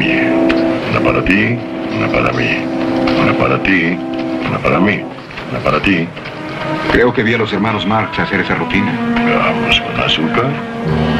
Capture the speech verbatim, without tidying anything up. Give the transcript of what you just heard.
mí. Una para ti, una para mí. Una para ti, una para mí. Una para ti. Creo que vi a los hermanos Marx hacer esa rutina. Vamos con azúcar.